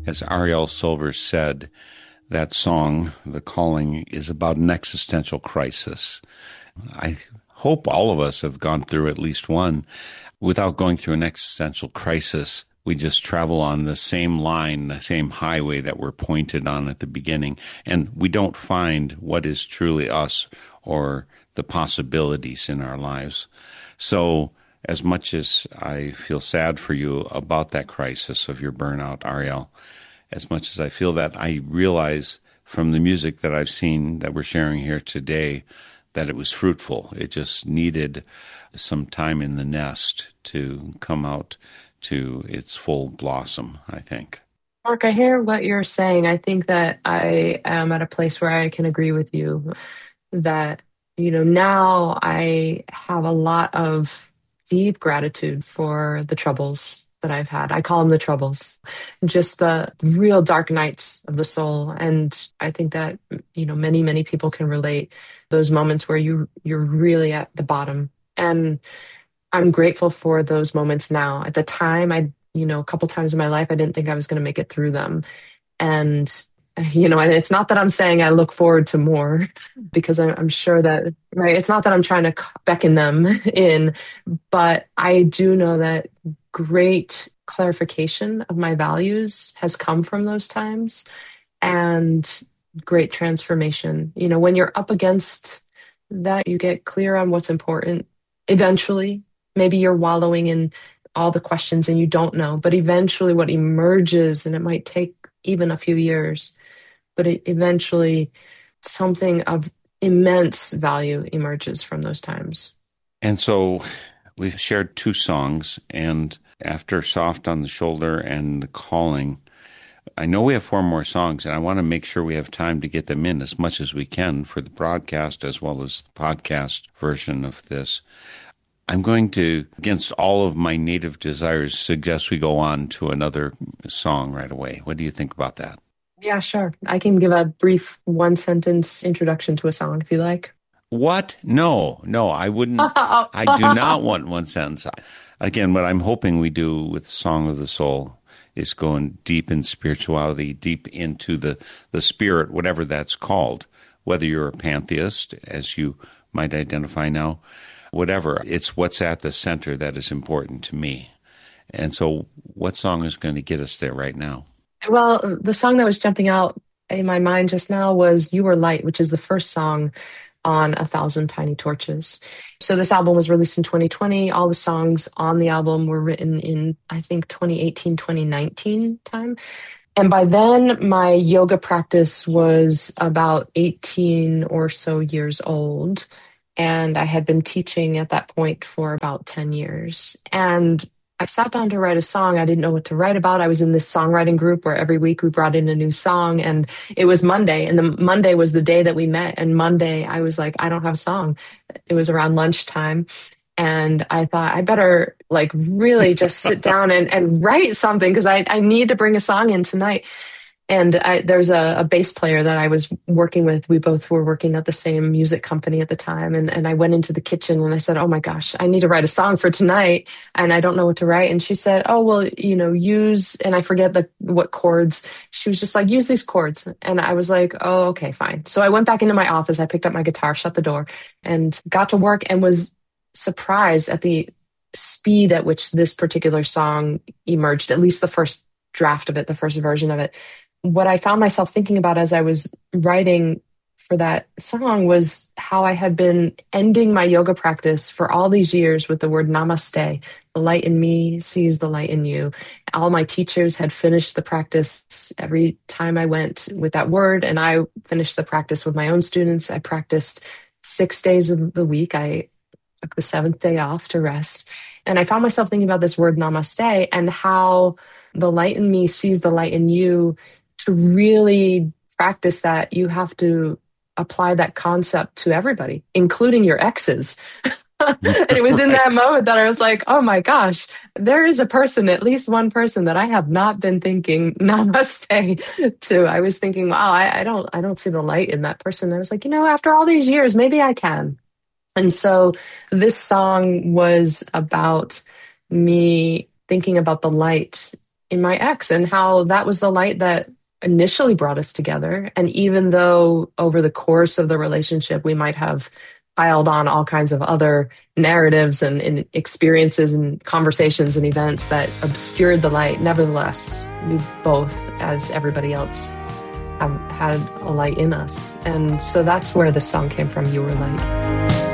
As Ariel Silver said, that song, The Calling, is about an existential crisis. I hope all of us have gone through at least one. Without going through an existential crisis, we just travel on the same line, the same highway that we're pointed on at the beginning, and we don't find what is truly us or the possibilities in our lives. So, as much as I feel sad for you about that crisis of your burnout, Ariel, as much as I feel that, I realize from the music that I've seen that we're sharing here today that it was fruitful. It just needed some time in the nest to come out to its full blossom, I think. Mark, I hear what you're saying. I think that I am at a place where I can agree with you that, now I have a lot of deep gratitude for the troubles that I've had. I call them the troubles, just the real dark nights of the soul. And I think that, many, many people can relate those moments where you're really at the bottom. And I'm grateful for those moments now. At the time, a couple times in my life, I didn't think I was going to make it through them. And, and it's not that I'm saying I look forward to more because I'm sure that, right, it's not that I'm trying to beckon them in, but I do know that great clarification of my values has come from those times and great transformation. When you're up against that, you get clear on what's important. Eventually, maybe you're wallowing in all the questions and you don't know, but eventually what emerges, and it might take even a few years, but eventually something of immense value emerges from those times. And so we've shared two songs, and after Soft on the Shoulder and The Calling, I know we have four more songs, and I want to make sure we have time to get them in as much as we can for the broadcast as well as the podcast version of this. I'm going to, against all of my native desires, suggest we go on to another song right away. What do you think about that? Yeah, sure. I can give a brief one sentence introduction to a song if you like. What? No, I wouldn't. I do not want one sentence. Again, what I'm hoping we do with Song of the Soul is going deep in spirituality, deep into the spirit, whatever that's called, whether you're a pantheist, as you might identify now, whatever. It's what's at the center that is important to me. And so what song is going to get us there right now? Well, the song that was jumping out in my mind just now was You Were Light, which is the first song on A Thousand Tiny Torches. So this album was released in 2020. All the songs on the album were written in, I think, 2018, 2019 time. And by then, my yoga practice was about 18 or so years old. And I had been teaching at that point for about 10 years. And I sat down to write a song. I didn't know what to write about. I was in this songwriting group where every week we brought in a new song, and it was Monday, and the Monday was the day that we met. And Monday I was like, I don't have a song. It was around lunchtime. And I thought I better like really just sit down and write something because I need to bring a song in tonight. And there's a bass player that I was working with. We both were working at the same music company at the time. And I went into the kitchen and I said, oh my gosh, I need to write a song for tonight. And I don't know what to write. And she said, oh, well, use, and I forget what chords. She was just like, use these chords. And I was like, oh, okay, fine. So I went back into my office. I picked up my guitar, shut the door, and got to work and was surprised at the speed at which this particular song emerged, at least the first draft of it, the first version of it. What I found myself thinking about as I was writing for that song was how I had been ending my yoga practice for all these years with the word namaste. The light in me sees the light in you. All my teachers had finished the practice every time I went with that word, and I finished the practice with my own students. I practiced 6 days of the week. I took the seventh day off to rest. And I found myself thinking about this word namaste and how the light in me sees the light in you. To really practice that, you have to apply that concept to everybody, including your exes. And it was in that moment that I was like, oh my gosh, there is a person, at least one person that I have not been thinking namaste to. I was thinking, wow, I don't see the light in that person. I was like, after all these years, maybe I can. And so this song was about me thinking about the light in my ex, and how that was the light that initially brought us together. And even though over the course of the relationship, we might have piled on all kinds of other narratives and experiences and conversations and events that obscured the light, nevertheless, we both, as everybody else, have had a light in us. And so that's where the song came from, You Were Light.